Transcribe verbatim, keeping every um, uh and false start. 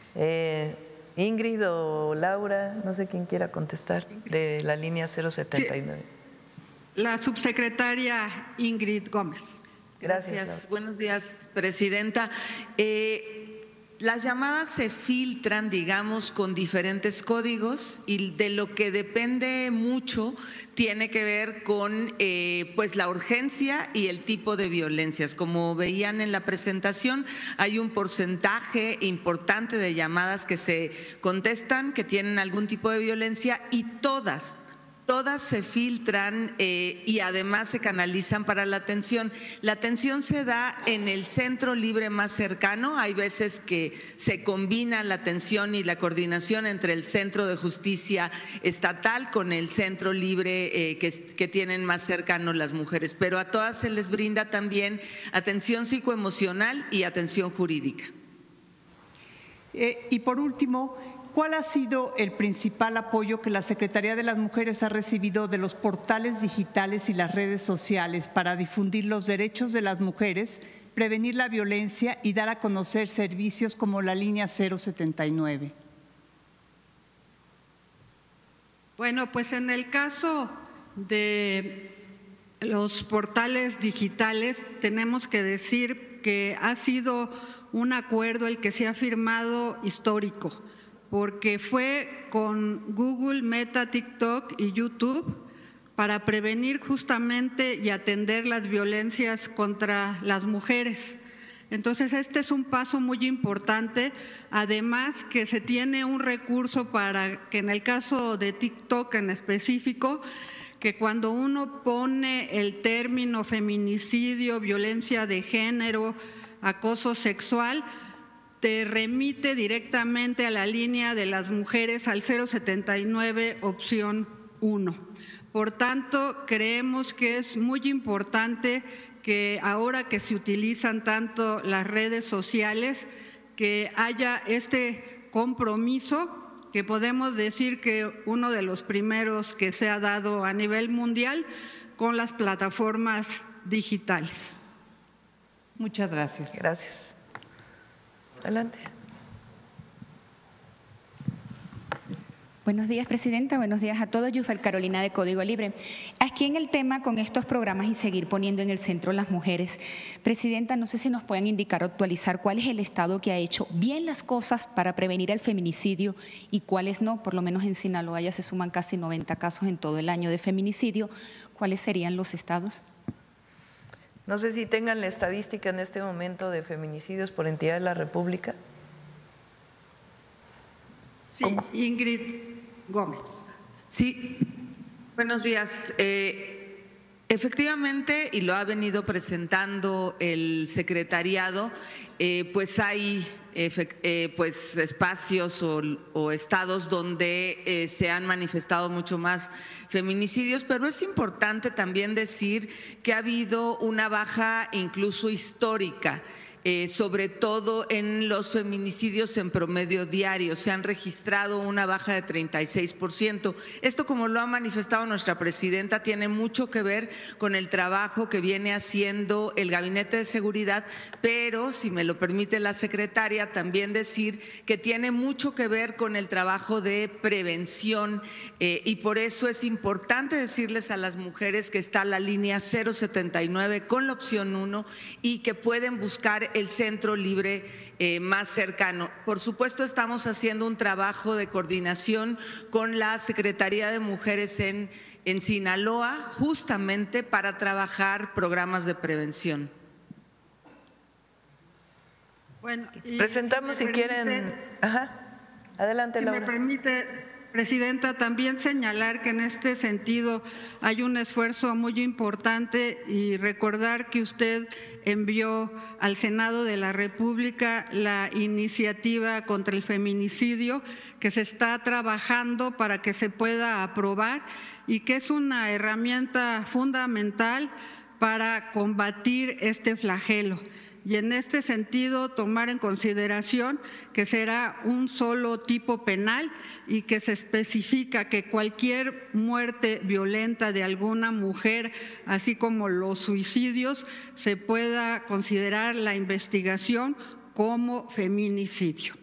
Eh, Ingrid o Laura, no sé quién quiera contestar, de la línea cero setenta y nueve. Sí, la subsecretaria Ingrid Gómez. Gracias. Gracias. Buenos días, presidenta. Eh, Las llamadas se filtran, digamos, con diferentes códigos y de lo que depende mucho tiene que ver con eh, pues la urgencia y el tipo de violencias. Como veían en la presentación, hay un porcentaje importante de llamadas que se contestan que tienen algún tipo de violencia y todas Todas se filtran eh, y además se canalizan para la atención. La atención se da en el centro libre más cercano. Hay veces que se combina la atención y la coordinación entre el Centro de Justicia Estatal con el centro libre eh, que, que tienen más cercano las mujeres. Pero a todas se les brinda también atención psicoemocional y atención jurídica. Eh, y por último, ¿cuál ha sido el principal apoyo que la Secretaría de las Mujeres ha recibido de los portales digitales y las redes sociales para difundir los derechos de las mujeres, prevenir la violencia y dar a conocer servicios como la línea cero setenta y nueve? Bueno, pues en el caso de los portales digitales tenemos que decir que ha sido un acuerdo el que se ha firmado histórico, porque fue con Google, Meta, TikTok y YouTube para prevenir justamente y atender las violencias contra las mujeres. Entonces, este es un paso muy importante, además que se tiene un recurso para que en el caso de TikTok en específico, que cuando uno pone el término feminicidio, violencia de género, acoso sexual, te remite directamente a la línea de las mujeres al cero setenta y nueve opción uno. Por tanto, creemos que es muy importante que ahora que se utilizan tanto las redes sociales, que haya este compromiso, que podemos decir que uno de los primeros que se ha dado a nivel mundial con las plataformas digitales. Muchas gracias. Gracias. Adelante. Buenos días, presidenta. Buenos días a todos. Yufel Carolina de Código Libre. Aquí en el tema con estos programas y seguir poniendo en el centro las mujeres. Presidenta, no sé si nos pueden indicar o actualizar cuál es el Estado que ha hecho bien las cosas para prevenir el feminicidio y cuáles no. Por lo menos en Sinaloa ya se suman casi noventa casos en todo el año de feminicidio. ¿Cuáles serían los estados? No sé si tengan la estadística en este momento de feminicidios por entidad de la República. Sí, ¿cómo? Ingrid Gómez. Sí, buenos días. Eh, efectivamente, y lo ha venido presentando el secretariado, eh, pues hay eh, pues espacios o, o estados donde eh, se han manifestado mucho más feminicidios, pero es importante también decir que ha habido una baja incluso histórica. Eh, sobre todo en los feminicidios en promedio diario. Se han registrado una baja de treinta y seis por ciento. Esto, como lo ha manifestado nuestra presidenta, tiene mucho que ver con el trabajo que viene haciendo el Gabinete de Seguridad, pero, si me lo permite la secretaria, también decir que tiene mucho que ver con el trabajo de prevención eh, y por eso es importante decirles a las mujeres que está la línea cero setenta y nueve con la opción uno y que pueden buscar el centro libre eh, más cercano. Por supuesto, estamos haciendo un trabajo de coordinación con la Secretaría de Mujeres en, en Sinaloa, justamente para trabajar programas de prevención. Bueno, presentamos si, si quieren. Permite, Ajá. Adelante, si Laura. Me permite, presidenta, también señalar que en este sentido hay un esfuerzo muy importante y recordar que usted envió al Senado de la República la iniciativa contra el feminicidio que se está trabajando para que se pueda aprobar y que es una herramienta fundamental para combatir este flagelo. Y en este sentido tomar en consideración que será un solo tipo penal y que se especifica que cualquier muerte violenta de alguna mujer, así como los suicidios, se pueda considerar la investigación como feminicidio.